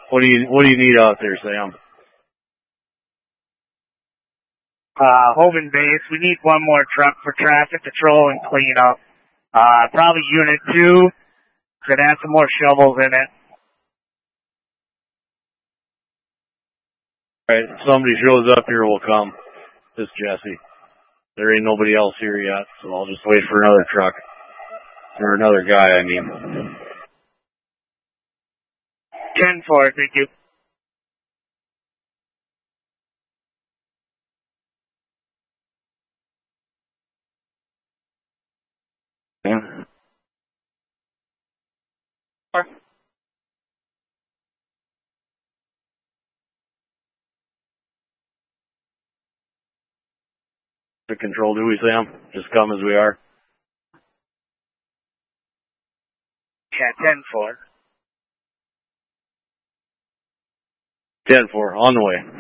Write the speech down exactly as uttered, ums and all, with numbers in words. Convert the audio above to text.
What do you What do you need out there, Sam? Uh, home and base. We need one more truck for traffic control and cleanup. Uh, probably unit two. Could have some more shovels in it. Alright, if somebody shows up here, we'll come. This is Jesse. There ain't nobody else here yet, so I'll just wait for another truck. Or another guy, I mean. ten four, thank you. Yeah. The control, do we, Sam? Just come as we are? Yeah, ten four. ten four, on the way.